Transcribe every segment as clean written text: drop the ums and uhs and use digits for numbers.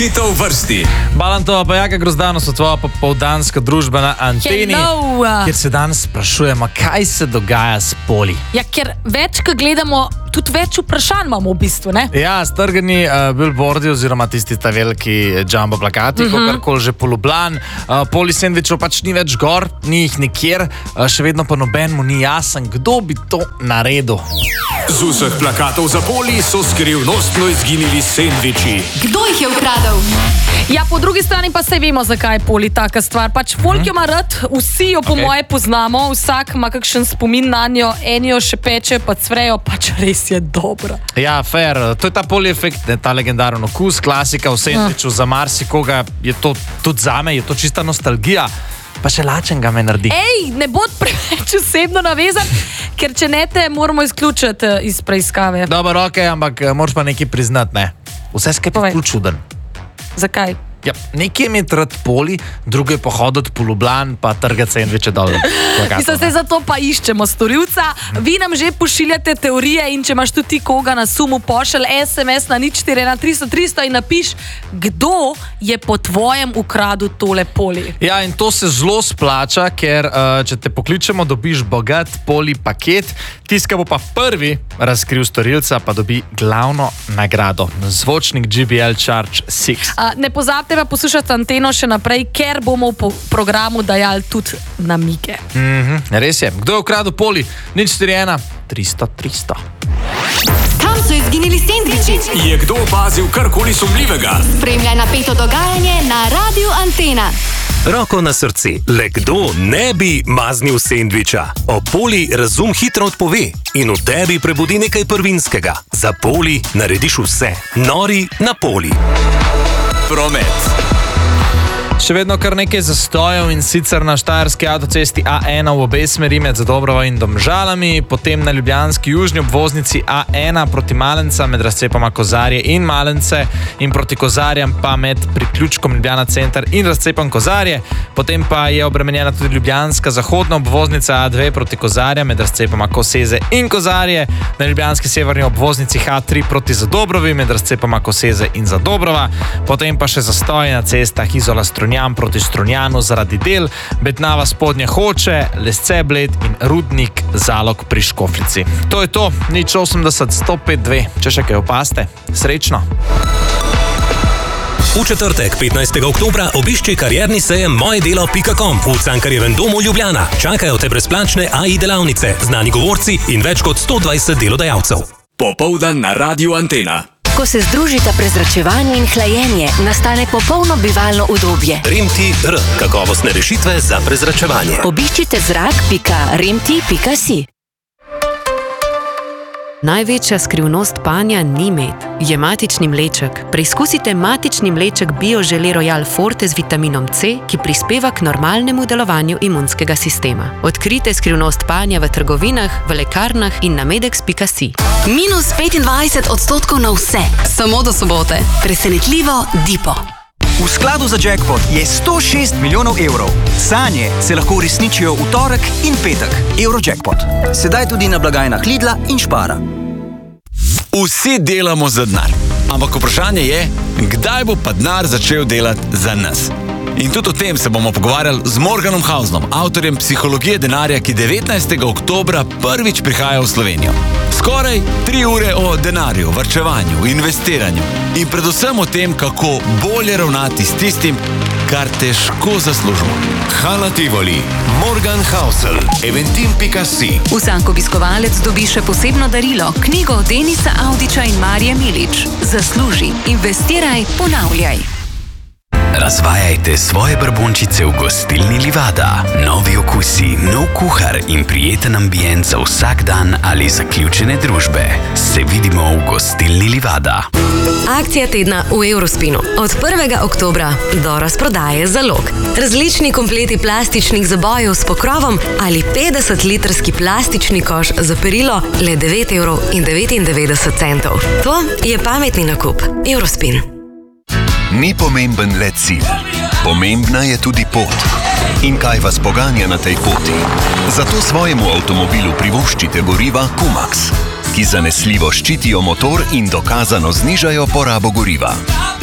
Hito v vrsti. Balantova pa Jaka Grozdano so tvoja popoldanska družba na Anteni, kjer se danes sprašujemo, kaj se dogaja s poli. Ja, ker več, ko gledamo, tudi več vprašanj imamo v bistvu, ne? Ja, strgani billboardi oziroma tisti ta veliki jumbo plakati, kakorkoli že polublan. Poli sendvičev pač ni več gor, ni jih nikjer, še vedno pa nobenemu ni jasen, kdo bi to naredil. Z vseh plakatov za poli so skrivnostno izginili sendviči. Kdo jih je ukradel? Ja, po drugi strani pa se vemo, zakaj je poli taka stvar. Pač folk jo ima rad, vsi jo po moje poznamo, vsak ima kakšen spomin na njo, eni jo še peče, pa cvrejo, pač res je dobra. Ja, fair. To je ta poli efekt, ta legendaren okus, klasika v sendviču, za marsikoga je to, tudi zame, je to čista nostalgija. Pa še lačen ga me naredi. Ej, ne bod preveč osebno navezan, ker če ne te moramo izključiti iz preiskave. Dobro, okej, ampak moraš pa nekaj priznati, ne? Vse skupaj je čuden. Zakaj? Ja, nekaj je imeti rad poli, drugo je pa hoditi po Ljubljani, pa trgati sendviče dol. Mislim, se zato pa iščemo storilca. Vi nam že pošiljate teorije in če imaš tudi ti koga na sumu, pošelj SMS na 041 in napiš, kdo je po tvojem ukradel tole poli. Ja, in to se zelo splača, ker če te pokličemo, dobiš bogat poli paket, tiska bo pa prvi razkril storilca, pa dobi glavno nagrado. Zvočnik JBL Charge 6. Ne pozabite pa poslušati Anteno še naprej, ker bomo v programu dajali tudi namige. Res je. Kdo je ukradel poli? 041 300 300. Kam so izginili sendviči? Je kdo opazil karkoli sumljivega? Spremljaj napeto dogajanje na Radiu Antena. Roko na srce, le kdo ne bi maznil sendviča? O poli razum hitro odpove in v tebi prebudi nekaj prvinskega. Za poli narediš vse. Nori na poli. Promet. Še vedno kar nekaj zastojev in sicer na štajerski avtocesti A1 v obe smeri med Zadobrovo in Domžalami, potem na ljubljanski južni obvoznici A1 proti Malencem med razcepoma Kozarje in Malence in proti Kozarjem pa med priključkom Ljubljana center in razcepom Kozarje, potem pa je obremenjena tudi ljubljanska zahodna obvoznica A2 proti Kozarjem med razcepoma Koseze in Kozarje, na ljubljanski severni obvoznici H3 proti Zadobrovi med razcepoma Koseze in Zadobrova, potem pa še zastoje na cestah Izola Strunjan proti Strunjanu zaradi del, Betnava Spodnje Hoče, Lesce Bled in Rudnik Zalog pri Škofljici. To je to, 080 105 2. Če še kaj opaste, srečno! V četrtek, 15. oktobra, obišči karierni sejem mojedelo.com v Cankarjevem domu Ljubljana. Čakajo te brezplačne AI delavnice, znani govorci in več kot 120 delodajalcev. Popoldan na Radiu Antena. Ko se združita prezračevanje in hlajenje, nastane popolno bivalno udobje. Remti-R. Kakovostne rešitve za prezračevanje. Obiščite zrak.remti.si. Največja skrivnost panja ni med, je matični mleček. Preizkusite matični mleček Bio-Žele Royal Forte z vitaminom C, ki prispeva k normalnemu delovanju imunskega sistema. Odkrite skrivnost panja v trgovinah, v lekarnah in na medex.si. Minus 25% na vse, samo do sobote. Presenetljivo Dipo. V skladu za jackpot je 106 milijonov evrov. Sanje se lahko uresničijo v torek in petek. Eurojackpot. Sedaj tudi na blagajnah Lidla in Spara. Vsi delamo za denar, ampak vprašanje je, kdaj bo pa denar začel delati za nas. In tudi o tem se bomo pogovarjali z Morganom Hausnom, avtorjem Psihologije denarja, ki 19. oktobra prvič prihaja v Slovenijo. Skoraj 3 ure o denarju, varčevanju, investiranju in predvsem o tem, kako bolje ravnati s tistim, kar težko zaslužimo. Hala Tivoli, Morgan Hausel, eventim.si. Vsak obiskovalec dobi še posebno darilo, knjigo Denisa Avdića in Marije Milič. Zasluži, investiraj, ponavljaj. Razvajajte svoje brbončice v gostilni Livada. Novi okusi, nov kuhar in prijeten ambient za vsak dan ali zaključene družbe. Se vidimo v gostilni Livada. Akcija tedna v Eurospinu. Od 1. oktobra do razprodaje zalog. Različni kompleti plastičnih zabojev s pokrovom ali 50-litrski plastični koš za perilo le 9,99 €. To je pametni nakup. Eurospin. Ni pomemben le cilj, pomembna je tudi pot. In kaj vas poganja na tej poti? Zato svojemu avtomobilu privoščite goriva Kumax, ki zanesljivo ščitijo motor in dokazano znižajo porabo goriva.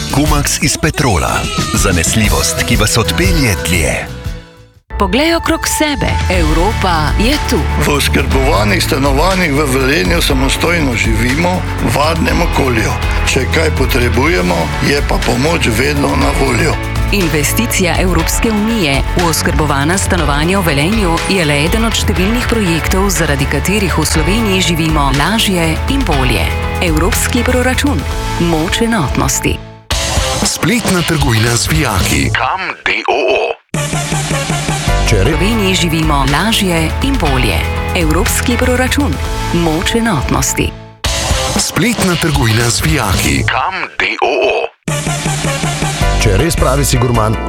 Kumax iz Petrola. Zanesljivost, ki vas odpelje dlje. Poglej okrog sebe, Evropa je tu. V oskrbovanih stanovanjih v Velenju samostojno živimo v varnem okolju. Če kaj potrebujemo, je pa pomoč vedno na voljo. Investicija Evropske unije v oskrbovana stanovanja v Velenju je le eden od številnih projektov, zaradi katerih v Sloveniji živimo lažje in bolje. Evropski proračun. Moč enotnosti. Spletna trgovina z vijaki. Kam DOO. V Sloveniji živimo lažje in bolje. Evropski proračun. Moč enotnosti. Spletna trgovina z vijaki. Kam DOO. Če res pravi si gurman,